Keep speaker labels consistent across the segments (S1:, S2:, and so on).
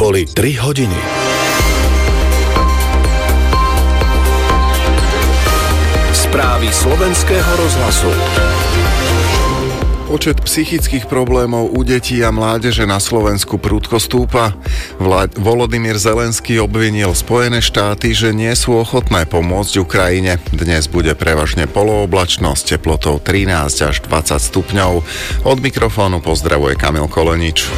S1: Boli 3 hodiny. Správy slovenského rozhlasu.
S2: Počet psychických problémov u detí a mládeže na Slovensku prudko stúpa. Volodymyr Zelenský obvinil Spojené štáty, že nie sú ochotné pomôcť Ukrajine. Dnes bude prevažne polooblačno s teplotou 13 až 20 stupňov. Od mikrofónu pozdravuje Kamil Kolenič.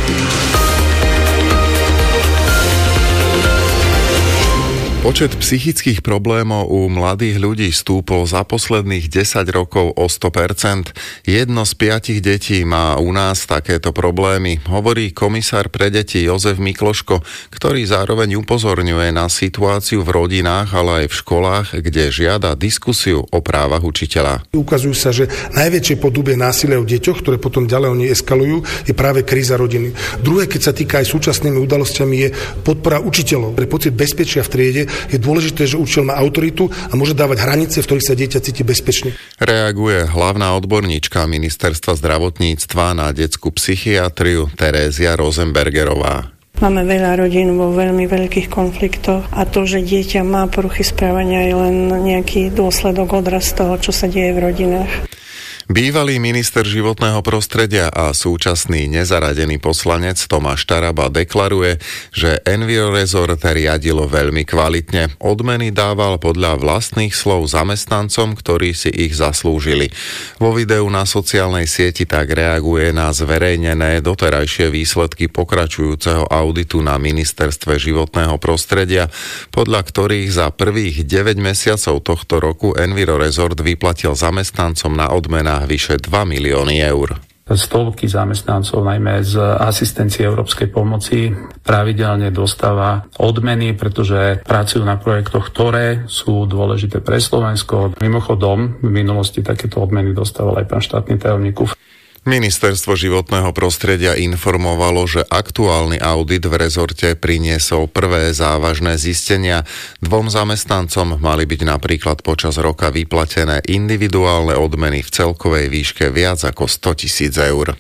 S2: Počet psychických problémov u mladých ľudí stúpol za posledných 10 rokov o 100%. 1 z 5 detí má u nás takéto problémy, hovorí komisár pre deti Jozef Mikloško, ktorý zároveň upozorňuje na situáciu v rodinách, ale aj v školách, kde žiada diskusiu o právach učiteľa.
S3: Ukazujú sa, že najväčšie podubie násilia o deťoch, ktoré potom ďalej oni eskalujú, je práve kríza rodiny. Druhé, keď sa týka aj súčasnými udalosťami, je podpora učiteľov. Pre pocit bezpečia v triede je dôležité, že učiteľ má autoritu a môže dávať hranice, v ktorých sa dieťa cíti bezpečne.
S2: Reaguje hlavná odborníčka Ministerstva zdravotníctva na detskú psychiatriu Terézia Rosenbergerová.
S4: Máme veľa rodín vo veľmi veľkých konfliktoch a to, že dieťa má poruchy správania, je len nejaký dôsledok, odraz toho, čo sa deje v rodinách.
S2: Bývalý minister životného prostredia a súčasný nezaradený poslanec Tomáš Taraba deklaruje, že Envirorezort riadilo veľmi kvalitne. Odmeny dával podľa vlastných slov zamestnancom, ktorí si ich zaslúžili. Vo videu na sociálnej sieti tak reaguje na zverejnené doterajšie výsledky pokračujúceho auditu na ministerstve životného prostredia, podľa ktorých za prvých 9 mesiacov tohto roku Envirorezort vyplatil zamestnancom na odmenách vyše 2 milióny eur.
S5: Stovky zamestnancov, najmä z asistencie európskej pomoci, pravidelne dostáva odmeny, pretože pracujú na projektoch, ktoré sú dôležité pre Slovensko. Mimochodom, v minulosti takéto odmeny dostával aj pán štátny tajomník.
S2: Ministerstvo životného prostredia informovalo, že aktuálny audit v rezorte priniesol prvé závažné zistenia. 2 zamestnancom mali byť napríklad počas roka vyplatené individuálne odmeny v celkovej výške viac ako 100 000 eur.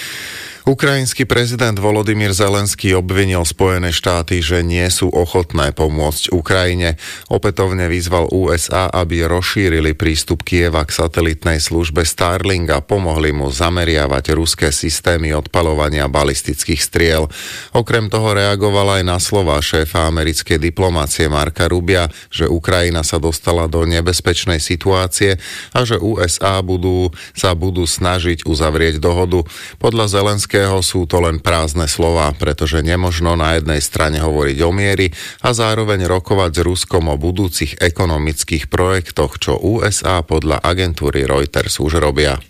S2: Ukrajinský prezident Volodymyr Zelenský obvinil Spojené štáty, že nie sú ochotné pomôcť Ukrajine. Opätovne vyzval USA, aby rozšírili prístup Kyjeva k satelitnej službe Starlink a pomohli mu zameriavať ruské systémy odpaľovania balistických striel. Okrem toho reagoval aj na slová šéfa americkej diplomácie Marka Rubia, že Ukrajina sa dostala do nebezpečnej situácie a že USA sa budú snažiť uzavrieť dohodu. Podľa Zelenského sú to len prázdne slová, pretože nemožno na jednej strane hovoriť o mieri a zároveň rokovať s Ruskom o budúcich ekonomických projektoch, čo USA podľa agentúry Reuters už robia.